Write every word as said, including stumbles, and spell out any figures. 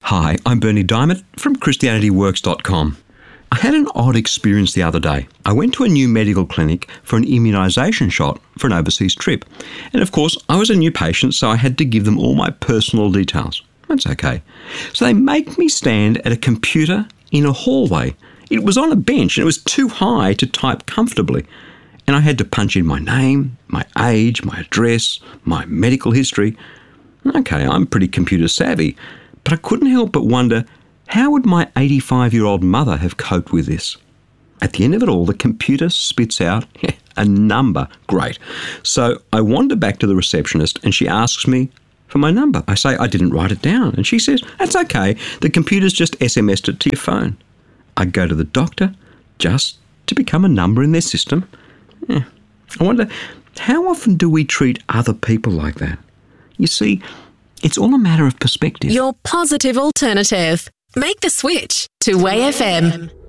Hi, I'm Bernie Diamond from Christianity Works dot com. I had an odd experience the other day. I went to a new medical clinic for an immunisation shot for an overseas trip. And of course, I was a new patient, so I had to give them all my personal details. That's okay. So they make me stand at a computer in a hallway. It was on a bench and it was too high to type comfortably. And I had to punch in my name, my age, my address, my medical history. Okay, I'm pretty computer savvy, but I couldn't help but wonder, how would my eighty-five-year-old mother have coped with this? At the end of it all, the computer spits out a number. Great. So I wander back to the receptionist and she asks me for my number. I say I didn't write it down. And she says, that's okay. The computer's just S M S'd it to your phone. I go to the doctor just to become a number in their system. Yeah. I wonder, how often do we treat other people like that? You see, it's all a matter of perspective. Your positive alternative. Make the switch to W A Y F M.